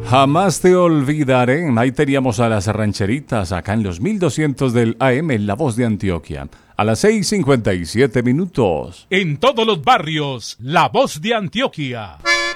Jamás te olvidaré. Ahí teníamos a las rancheritas acá en los 1200 del AM, La Voz de Antioquia. A las 6:57 minutos. En todos los barrios, La Voz de Antioquia.